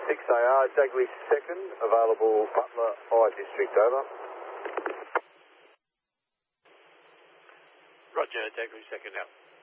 6AR, Dagley 2nd, available Butler I District, over. Roger, Dagley 2nd out.